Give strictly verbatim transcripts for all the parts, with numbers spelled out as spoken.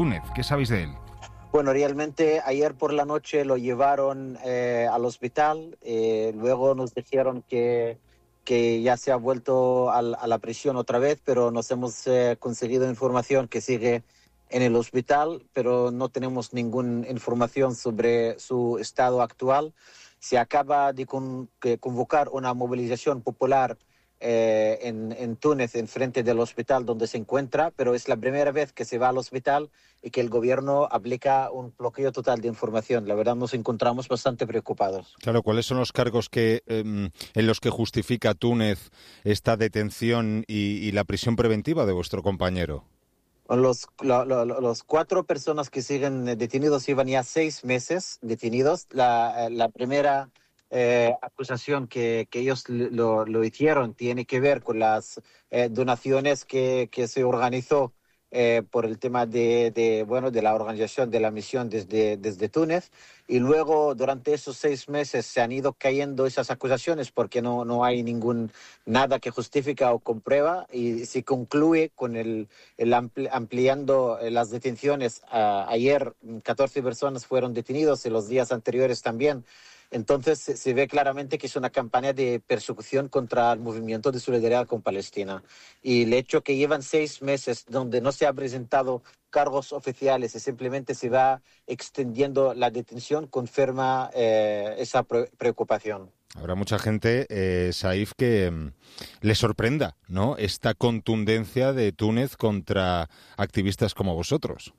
Túnez, ¿qué sabéis de él? Bueno, realmente ayer por la noche lo llevaron eh, al hospital, eh, luego nos dijeron que, que ya se ha vuelto al, a la prisión otra vez, pero nos hemos eh, conseguido información que sigue en el hospital, pero no tenemos ninguna información sobre su estado actual. Se acaba de con, que convocar una movilización popular eh, en, en Túnez, en frente del hospital donde se encuentra, pero es la primera vez que se va al hospital y que el gobierno aplica un bloqueo total de información. La verdad nos encontramos bastante preocupados. Claro, ¿cuáles son los cargos que eh, en los que justifica Túnez esta detención y, y la prisión preventiva de vuestro compañero? Los, lo, lo, los cuatro personas que siguen detenidos llevan ya seis meses detenidos. La, la primera eh, acusación que, que ellos lo, lo hicieron tiene que ver con las eh, donaciones que, que se organizó eh, por el tema de, de, bueno, de la organización de la misión desde, desde Túnez. Y luego, durante esos seis meses, se han ido cayendo esas acusaciones porque no, no hay ningún nada que justifica o comprueba, y se concluye con el, el ampli, ampliando las detenciones. Uh, ayer catorce personas fueron detenidos y los días anteriores también. Entonces se, se ve claramente que es una campaña de persecución contra el movimiento de solidaridad con Palestina. Y el hecho que llevan seis meses donde no se ha presentado cargos oficiales y simplemente se va extendiendo la detención confirma eh, esa pre- preocupación. Habrá mucha gente, eh, Saif, que mm, le sorprenda, ¿no?, esta contundencia de Túnez contra activistas como vosotros.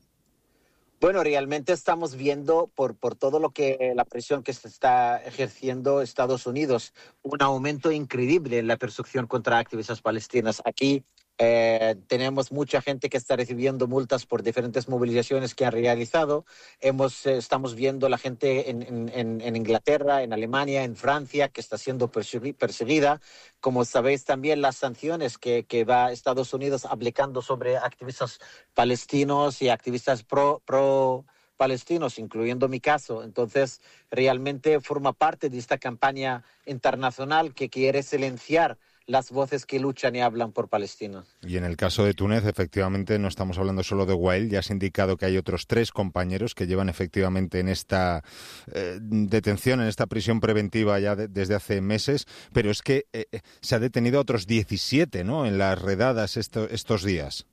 Bueno, realmente estamos viendo por, por todo lo que la presión que se está ejerciendo Estados Unidos, un aumento increíble en la persecución contra activistas palestinas. Aquí eh, tenemos mucha gente que está recibiendo multas por diferentes movilizaciones que han realizado. Hemos, eh, estamos viendo la gente en, en, en Inglaterra, en Alemania, en Francia, que está siendo perseguida. Como sabéis también las sanciones que, que va Estados Unidos aplicando sobre activistas palestinos y activistas pro, pro palestinos, incluyendo mi caso. Entonces, realmente forma parte de esta campaña internacional que quiere silenciar las voces que luchan y hablan por Palestina. Y en el caso de Túnez, efectivamente, no estamos hablando solo de Wael, ya se ha indicado que hay otros tres compañeros que llevan efectivamente en esta eh, detención, en esta prisión preventiva ya de, desde hace meses, pero es que eh, se ha detenido a otros diecisiete, ¿no?, en las redadas esto, estos días.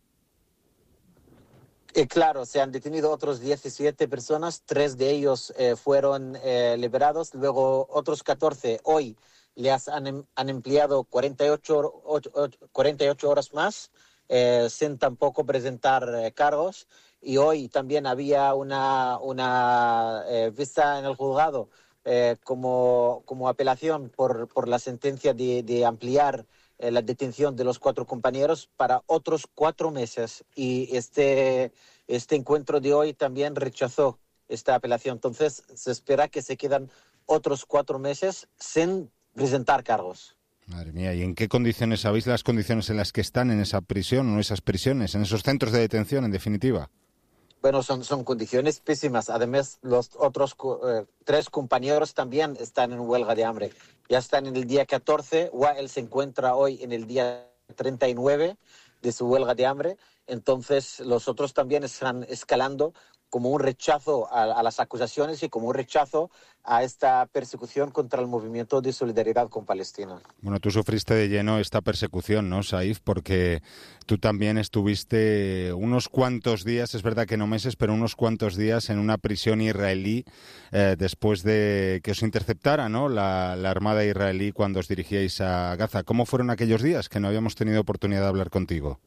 Eh, claro, se han detenido otros diecisiete personas, tres de ellos eh, fueron eh, liberados, luego otros catorce hoy les han, han empleado cuarenta y ocho, cuarenta y ocho horas más eh, sin tampoco presentar eh, cargos, y hoy también había una, una eh, vista en el juzgado eh, como, como apelación por, por la sentencia de, de ampliar eh, la detención de los cuatro compañeros para otros cuatro meses, y este, este encuentro de hoy también rechazó esta apelación. Entonces se espera que se quedan otros cuatro meses sin presentar cargos. Madre mía, ¿y en qué condiciones sabéis las condiciones en las que están en esa prisión o esas prisiones, en esos centros de detención, en definitiva? Bueno, son, son condiciones pésimas. Además, los otros eh, tres compañeros también están en huelga de hambre. Ya están en el día catorce, Wael se encuentra hoy en el día treinta y nueve de su huelga de hambre. Entonces, los otros también están escalando como un rechazo a, a las acusaciones y como un rechazo a esta persecución contra el movimiento de solidaridad con Palestina. Bueno, tú sufriste de lleno esta persecución, ¿no, Saif? Porque tú también estuviste unos cuantos días, es verdad que no meses, pero unos cuantos días en una prisión israelí eh, después de que os interceptara, ¿no?, la, la Armada israelí cuando os dirigíais a Gaza. ¿Cómo fueron aquellos días que no habíamos tenido oportunidad de hablar contigo?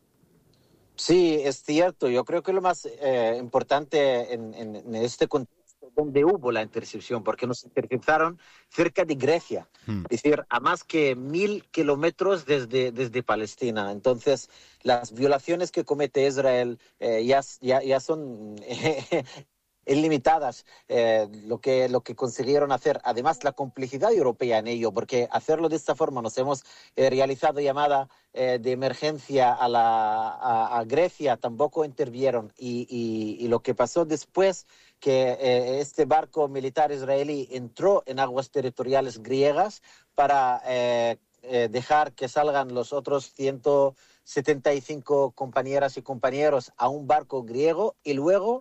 Sí, es cierto. Yo creo que lo más eh, importante en, en, en este contexto donde hubo la intercepción, porque nos interceptaron cerca de Grecia, Hmm. es decir, a más que mil kilómetros desde, desde Palestina. Entonces, las violaciones que comete Israel eh, ya, ya, ya son eh, ilimitadas, eh, lo que lo que consiguieron hacer. Además, la complicidad europea en ello, porque hacerlo de esta forma, nos hemos eh, realizado llamada eh, de emergencia a, la, a, a Grecia, tampoco intervinieron. Y, y, y lo que pasó después, que eh, este barco militar israelí entró en aguas territoriales griegas para eh, eh, dejar que salgan los otros ciento setenta y cinco compañeras y compañeros a un barco griego y luego